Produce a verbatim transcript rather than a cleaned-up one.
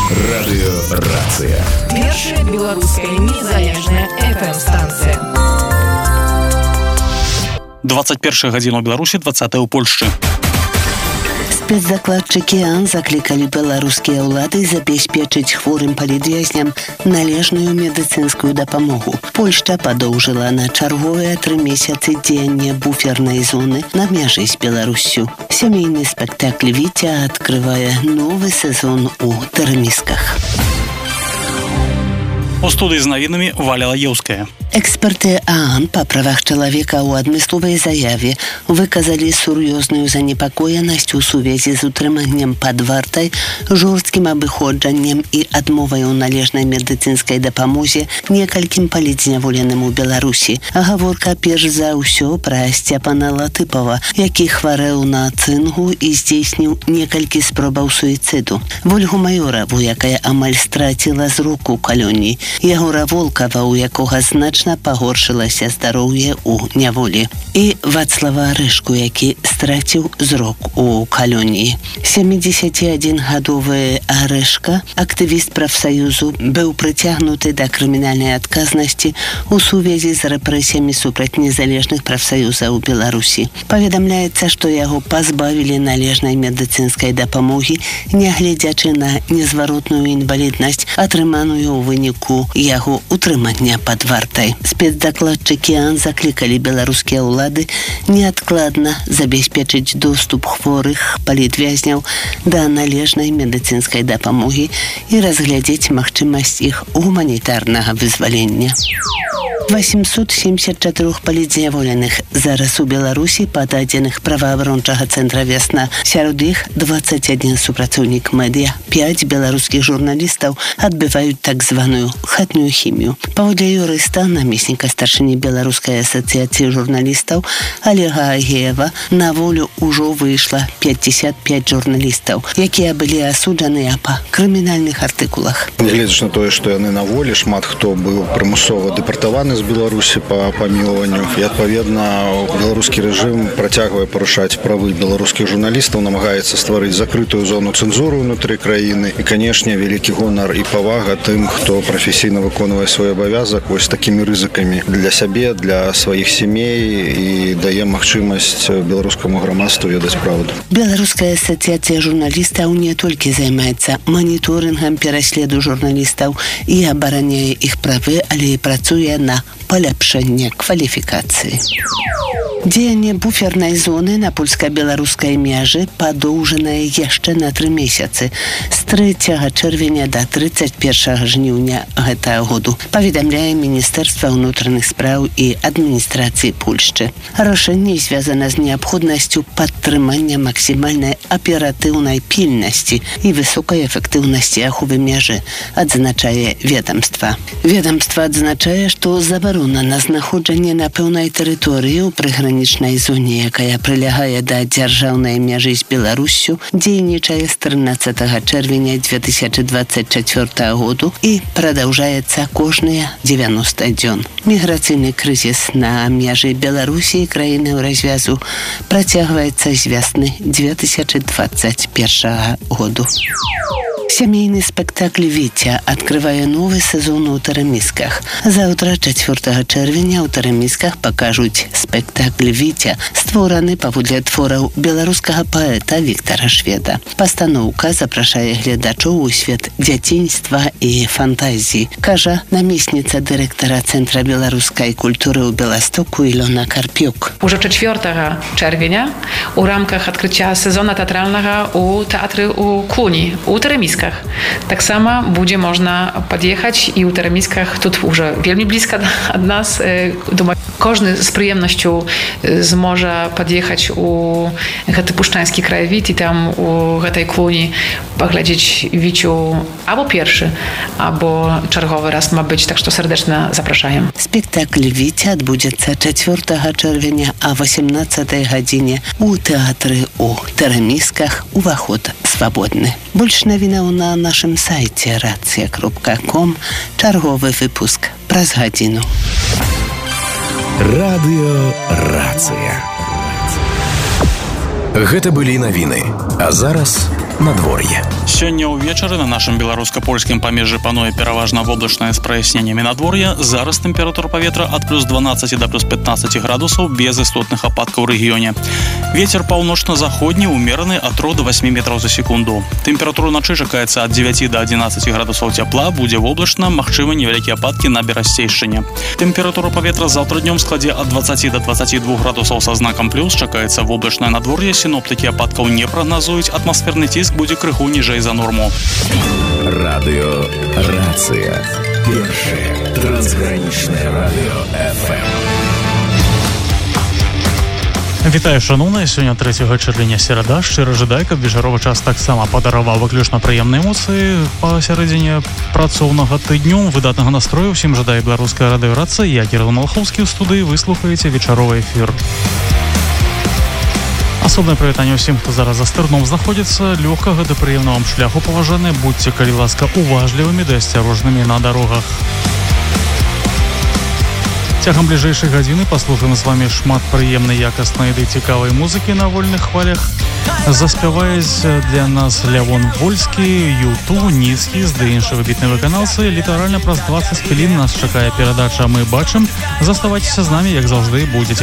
Радыёрацыя. Першая беларуская незалежная эф эм-станцыя. двадцать первая гадзіна ў Беларусі, двадцатая ў Польшчы. Спецдакладчыкі АН заклікалі беларускія ўлады забяспечыць хворым палітвязням належную медыцынскую дапамогу. Польшча падоўжыла на чарговыя тры месяцы дзеянне буфернай зоны на мяжы з Беларуссю. Сямейны спектакль «Вітя» адкрывае новы сезон у Тэрмісках. У студыі з навінамі Валя Лаеўская. Эксперты АН па правах чалавека ў адмысловай заяве выказалі сур'ёзную занепакоенасць у сувязі з утрыманнем пад вартай, жорсткім абыходжаннем і адмовай у належнай медыцынскай дапамозе некалькім палітзняволеным у Беларусі. Гаворка перш за ўсё пра Сцяпана Латыпова, які хварэў на цынгу і здзейсніў некалькі спробаў суіцыду. Вольгу Маёраву, якая амаль страціла зрок у калоніі. Ягора Волкава, у якога значна пагоршылася здароўе ў няволі. І Вацлава Арышку, які страціў зрок у калоніі. сямідзесятадзінгадовы Арышка, актывіст прафсаюзу, быў прыцягнуты да крымінальнай адказнасці ў сувязі з рэпрэсіямі супраць незалежных прафсаюзаў у Беларусі. Паведамляецца, што яго пазбавілі належнай медыцынскай дапамогі, нягледзячы на незваротную інваліднасць, атрыманую ў выніку яго утрымання пад вартай. Спецдакладчыкі АН заклікалі беларускія ўлады неадкладна забяспечыць доступ хворых палітвязняў да належнай медыцынскай дапамогі і разглядзець магчымасць іх гуманітарнага вызвалення. восемьсот семьдесят чатырох палітзняволеных зараз у Беларусі пададзеных праваабарончага цэнтра «Вясна». Сярод іх дваццаць адзін супрацоўнік медыа, пяць беларускіх журналістаў адбываюць так званую хатнюю хімію. Паводле юрыста, намесніка старшыні Беларускай асацыяцыі журналістаў Олега Агеева, на волю ўжо выйшла пятьдесят пять журналістаў, якія былі асуджаныя па крымінальных артыкулах. Нягледзячы на тое, што яны на волі, шмат хто быў прымусова дэпартаваны з Беларусі па памілаванню. І, адпаведна, беларускі рэжым працягвае парушаць правы беларускіх журналістаў, намагаецца стварыць закрытую зону цэнзуры ўнутры краіны. І, канешне, вялікі гонар і павага тым, хто прафесійна выконвае свой абавязак вось такімі рызыкамі для сябе, для сваіх сямей і дае магчымасць беларускаму грамадству ведаць праўду. Беларуская асацыяцыя журналістаў не толькі займаецца маніторынгам пераследу журналістаў і абараняе іх правы, але і працуе на паляпшэнне кваліфікацыі. Дзеянне буфернай зоны на польска-беларускай мяжы падоўжанае яшчэ на тры месяцы з трэцяга чэрвеня да трыццаць першага жніўня гэтага году, паведамляе Міністэрства ўнутраных спраў і адміністрацыі Польшчы. Рашэнне звязана з неабходнасцю падтрымання максімальнай аператыўнай пільнасці і высокай эфектыўнасці аховы мяжы, адзначае ведамства. Ведамства адзначае, што забарона на знаходжанне на пэўнай тэрыторыі ў прыгранічнай зоне, якая прылягае да дзяржаўнай мяжы з Беларуссю, дзейнічае з трынаццатага чэрвеня дзве тысячы дваццаць чацвёртага году і прадаўжаецца кожныя дзевяноста дзён. Міграцыйны крызіс на мяжы Беларусі і краінаў развязу працягваецца з вясны дзве тысячы дваццаць першага году. Сямейны спектакль «Вітя» адкрывае новы сезон у Тэрмісках. Заўтра, чацвёртага чэрвеня, у Тэрмісках пакажуць спектакль «Вітя», створаны паводле твораў беларускага паэта Віктара Шведа. Пастаноўка запрашае гледачоў у свет дзяцінства і фантазіі, кажа намесніца дырэктара Цэнтра беларускай культуры ў Беластоку Ілона Карпюк. Уже чацвёртага чэрвеня у рамках адкрыцця сезона тэатральнага у тэатры ў Клуні, у Тэрмісках. Таксама будзе можна пад'ехаць і ў Тэрмісках, тут уже вельмі блізка ад нас. Думаю, кожны з прыемнасцю зможа пад'ехаць у гэты пушчанскі краявід і там у гэтай Клуні паглядзець «Віцю» або першы, або чарговы раз, мабыць, так што сардэчна запрашаем. Спектакль «Вітя» адбудзецца чацвёртага чэрвеня а васемнаццатай гадзіне у тэатры ў Тэрмісках. Уваход свабодны. Больш навінаў на нашым сайце рацыя кропка ком. Чарговы выпуск праз гадзіну. Радыёрацыя. Гэта былі навіны. А зараз надвор'е. Сёння ўвечары на нашым беларуска-польскім памежжы пануе пераважна воблачнае з праясненнямі надвор'я. Зараз тэмпература паветра ад плюс дванаццаці да плюс пятнаццаці градусаў без істотных ападкаў у рэгіёне. Вецер паўночна-заходні ўмераны ад трох да васьмі метраў за секунду. Тэмпература начы чакаецца ад дзевяці да адзінаццаці градусаў цяпла, будзе воблачна, магчымы невялікія ападкі на берасцейшчыне. Тэмпература паветра заўтра днём складзе ад дваццаці да дваццаці двух градусаў са знакам плюс, чакаецца воблачнае надвор'е, сіноптыкі ападкаў не прагназуюць, атмасферны ціск будзе крыху ніжэй за норму. Радыё Рацыя. Першае трансгранічнае радыё эф эм. Вітаю, шановныя, сёння трэцяга чэрвеня серада. Шчыра жадаю, каб вечаровы час таксама падараваў выключна прыемныя эмоцыі пасярэдзіне працоўнага тыдню. Выдатнага настрою ўсім жадае беларуская радыё Рацыя. Я Кірыл Малахоўскі ў студыі, вы слухаеце вечаровы эфір. Асобнае прывітанне ўсім, хто зараз за стырном знаходзіцца. Лёгкага да прыемнага вам шляху, паважаныя. Будьце, калі ласка, уважлівымі ды асцярожнымі на дарогах. Цягам бліжэйшай гадзіны паслухаем з вамі шмат прыемнай, якаснай ды цікавай музыкі на вольных хвалях. Заспяваюць для нас Лявон Вольскі, Юту, Ніцкі, ды іншыя выбітныя выканаўцы. Літаральна праз дваццаць хвілін нас чакае перадача «Мы бачым». Заставайцеся з намі, як заўжды, будзеце